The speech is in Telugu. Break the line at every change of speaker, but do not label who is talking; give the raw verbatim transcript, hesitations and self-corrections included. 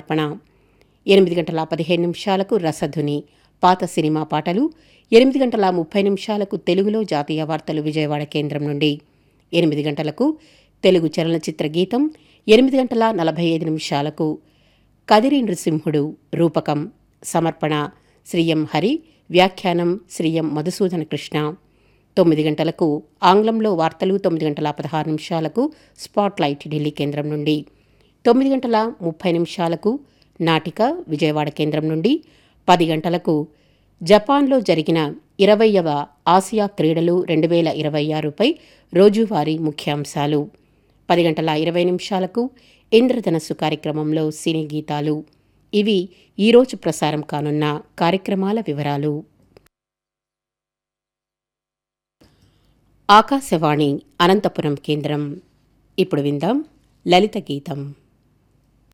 సమర్పణ. ఎనిమిది గంటల పదిహేను నిమిషాలకు రసధుని పాత సినిమా పాటలు, ఎనిమిది గంటల ముప్పై నిమిషాలకు తెలుగులో జాతీయ వార్తలు విజయవాడ కేంద్రం నుండి, ఎనిమిది గంటలకు తెలుగు చలనచిత్ర గీతం, ఎనిమిది గంటల నలభై ఐదు నిమిషాలకు కదిరి నృసింహుడు రూపకం సమర్పణ శ్రీ ఎం హరి, వ్యాఖ్యానం శ్రీ ఎం మధుసూదన కృష్ణ. తొమ్మిది గంటలకు ఆంగ్లంలో వార్తలు, తొమ్మిది గంటల పదహారు నిమిషాలకు స్పాట్లైట్ ఢిల్లీ కేంద్రం నుండి, తొమ్మిది గంటల ముప్పై నిమిషాలకు నాటిక విజయవాడ కేంద్రం నుండి, పది గంటలకు జపాన్లో జరిగిన ఇరవైవ ఆసియా క్రీడలు రెండు వేల ఇరవై ఆరుపై రోజువారీ ముఖ్యాంశాలు, పది గంటల ఇరవై నిమిషాలకు ఇంద్రధనస్సు కార్యక్రమంలో సినీ గీతాలు. ఇవి ఈరోజు ప్రసారం కానున్న కార్యక్రమాల వివరాలు. ఆకాశవాణి అనంతపురం కేంద్రం. ఇప్పుడు విందాం లలిత గీతం.